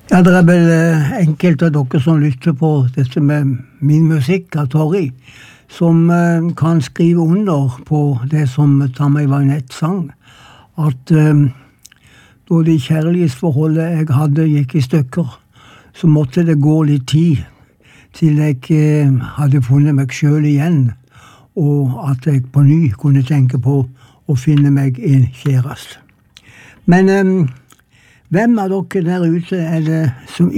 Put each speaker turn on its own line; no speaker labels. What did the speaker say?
Ja, det vel enkelte av dere som lytter på dette med min musikk av Torri, som kan skrive under på det som Tammy Wynette sang, at da det kjærlighetsforholdet jeg hadde gikk i stykker, så måtte det gå litt tid til jeg hadde funnet meg selv igjen, og at jeg på ny kunne tenke på å finne meg en kjæreste. Men hvem av dere der ute er det som